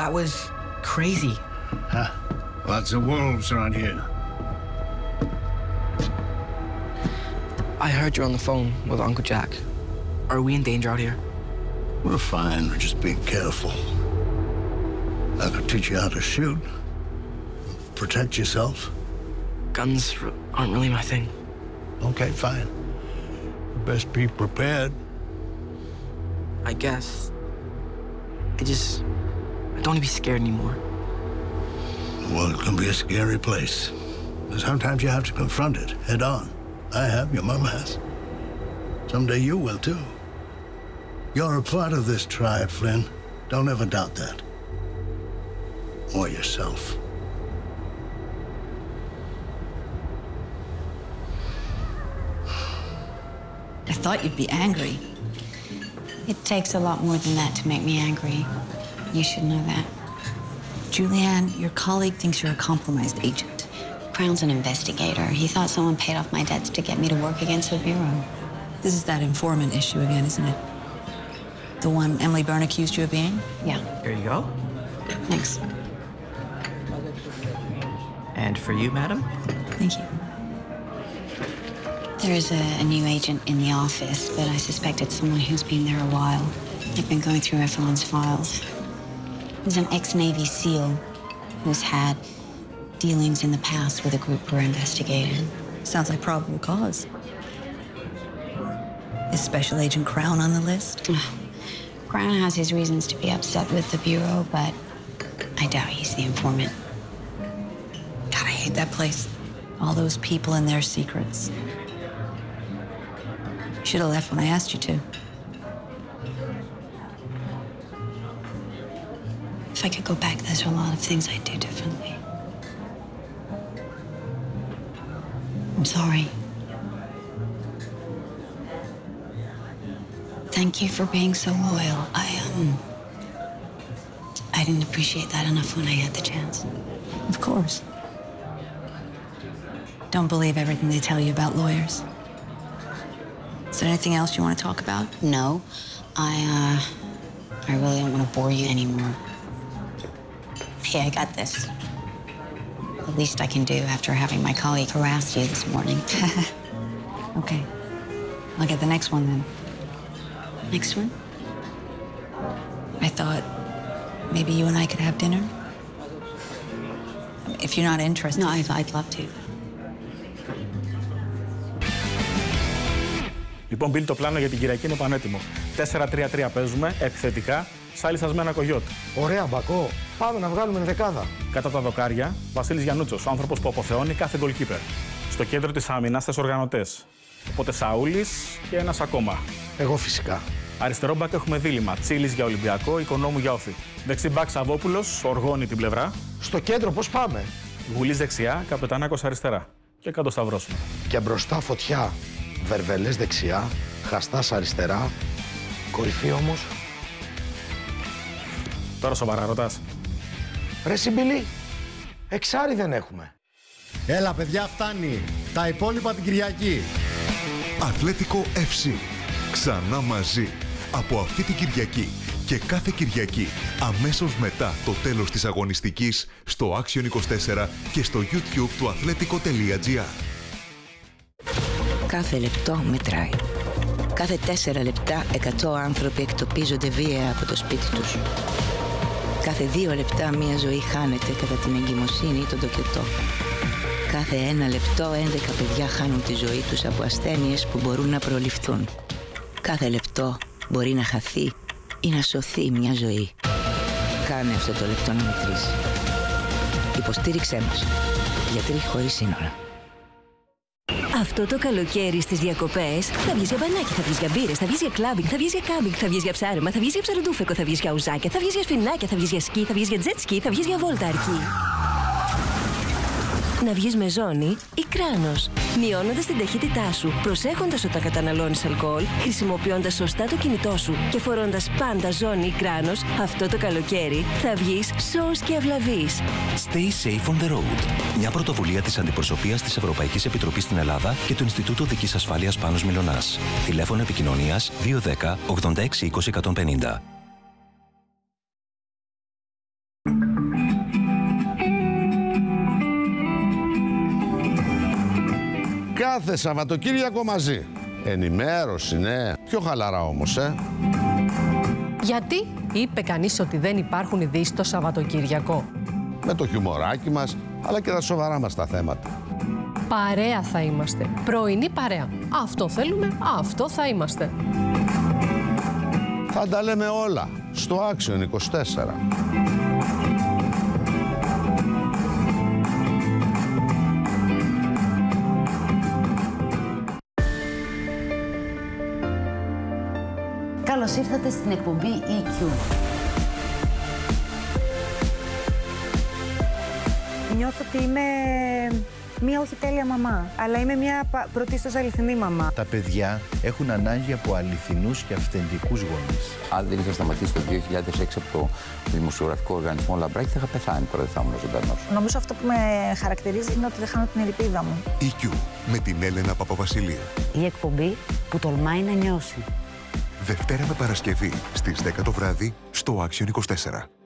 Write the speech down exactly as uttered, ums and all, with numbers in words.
That was crazy. Huh? Lots of wolves around here. I heard you on the phone with Uncle Jack. Are we in danger out here? We're fine. We're just being careful. I could teach you how to shoot. Protect yourself. Guns aren't really my thing. Okay, fine. Best be prepared. I guess. I just... I don't want to be scared anymore. Well, it can be a scary place. But sometimes you have to confront it head on. I have, your mom has. Someday you will too. You're a part of this tribe, Flynn. Don't ever doubt that. Or yourself. I thought you'd be angry. It takes a lot more than that to make me angry. You should know that. Julianne, your colleague thinks you're a compromised agent. Crown's an investigator. He thought someone paid off my debts to get me to work against the Bureau. This is that informant issue again, isn't it? The one Emily Byrne accused you of being? Yeah. Here you go. Thanks. And for you, madam? Thank you. There's a, a new agent in the office, but I suspect it's someone who's been there a while. I've been going through everyone's files. There's an ex-Navy SEAL who's had dealings in the past with a group we're investigating. Sounds like probable cause. Is Special Agent Crown on the list? Crown has his reasons to be upset with the Bureau, but I doubt he's the informant. God, I hate that place. All those people and their secrets. You should have left when I asked you to. If I could go back, there's a lot of things I'd do differently. I'm sorry. Thank you for being so loyal. I, um... I didn't appreciate that enough when I had the chance. Of course. Don't believe everything they tell you about lawyers. Is there anything else you want to talk about? No. I, uh... I really don't want to bore you anymore. Hey, I got this. The least I can do after having my colleague harass you this morning. Okay. I'll get the next one then. Next one? I thought maybe you and I could have dinner. If you're not interested. No, I'd, I'd love to. Λοιπόν, μπει το πλάνο για την Κυριακή είναι πανέτοιμο. τέσσερα τρία τρία παίζουμε, επιθετικά, σάλισσασμένα κογιότ. Ωραία, Μπακό. Πάμε να βγάλουμε ενδεκάδα. Κατά τα δοκάρια, Βασίλης Γιαννούτσος, ο άνθρωπος που αποθεώνει κάθε goalkeeper. Στο κέντρο της άμυνας, τέσσερις οργανωτές. Οπότε Σαούλης και ένας ακόμα. Εγώ φυσικά. Αριστερό μπακ έχουμε δίλημμα. Τσίλης για Ολυμπιακό, Οικονόμου για Όφη. Δεξί μπακ Σαββόπουλος, οργώνει την πλευρά. Στο κέντρο πώς πάμε? Γουλής δεξιά, Καπετανάκος αριστερά. Και κάτω σταυρώσουμε. Και μπροστά φωτιά. Βερβελές δεξιά, Χαστάς αριστερά. Κορυφή όμως. Τώρα σοβαρά ρωτάς. Ρε Συμπηλή, εξάρι δεν έχουμε. Έλα παιδιά, φτάνει. Τα υπόλοιπα την Κυριακή. Αθλέτικο εφ σι. Ξανά μαζί. Από αυτή την Κυριακή και κάθε Κυριακή αμέσως μετά το τέλος της αγωνιστικής στο Action είκοσι τέσσερα και στο YouTube του αθλέτικο τελεία τζι άρ. Κάθε λεπτό μετράει. Κάθε τέσσερα λεπτά εκατό άνθρωποι εκτοπίζονται βία από το σπίτι τους. Κάθε δύο λεπτά μία ζωή χάνεται κατά την εγκυμοσύνη ή τον τοκετό. Κάθε ένα λεπτό έντεκα παιδιά χάνουν τη ζωή τους από ασθένειες που μπορούν να προληφθούν. Κάθε λεπτό μπορεί να χαθεί ή να σωθεί μια ζωή. Κάνε αυτό το λεπτό να μετρήσει. Υποστήριξέ μας. Γιατροί χωρίς σύνορα. Αυτό το καλοκαίρι στις διακοπές θα βγεις για μπανάκι, θα βγεις για μπύρες, θα βγεις για κλάμπινγκ, θα βγεις για κάμπινγκ, θα βγεις για ψάρεμα, θα βγεις για ψαροντούφεκο, θα βγεις για ουζάκια, θα βγεις για σφινάκια, θα βγεις για σκι, θα βγεις για τζετ σκι, θα βγεις για βόλτα αρκή. Να βγεις με ζώνη ή κράνος, μειώνοντας την ταχύτητά σου, προσέχοντας όταν καταναλώνεις αλκοόλ, χρησιμοποιώντας σωστά το κινητό σου και φορώντας πάντα ζώνη ή κράνος, αυτό το καλοκαίρι θα βγεις σώος και ευλαβής. Stay safe on the road. Μια πρωτοβουλία της Αντιπροσωπείας της Ευρωπαϊκής Επιτροπής στην Ελλάδα και του Ινστιτούτου Οδικής Ασφάλειας Πάνος Μιλωνάς. Τηλέφωνο επικοινωνίας δύο ένα μηδέν ογδόντα έξι είκοσι εκατόν πενήντα. Κάθε Σαββατοκύριακο μαζί. Ενημέρωση, ναι. Πιο χαλαρά όμως, ε. Γιατί είπε κανείς ότι δεν υπάρχουν ειδήσεις το Σαββατοκύριακο? Με το χιουμοράκι μας, αλλά και τα σοβαρά μας τα θέματα. Παρέα θα είμαστε. Πρωινή παρέα. Αυτό θέλουμε, αυτό θα είμαστε. Θα τα λέμε όλα στο Action είκοσι τέσσερα. Καλώς ήρθατε στην εκπομπή ι κιου. Νιώθω ότι είμαι μία όχι τέλεια μαμά, αλλά είμαι μία πρωτίστως αληθινή μαμά. Τα παιδιά έχουν ανάγκη από αληθινούς και αυθεντικούς γονείς. Αν δεν είχα σταματήσει το δύο χιλιάδες έξι από το δημοσιογραφικό οργανισμό Λαμπράκη, θα είχα πεθάνει τώρα, δεν θα ήμουν ζωντανός. Νομίζω αυτό που με χαρακτηρίζει είναι ότι δεν χάνω την ελπίδα μου. ι κιου με την Έλενα Παπαβασιλείου. Η εκπομπή που τολμάει να νιώσει. Δευτέρα με Παρασκευή στις δέκα το βράδυ στο Action είκοσι τέσσερα.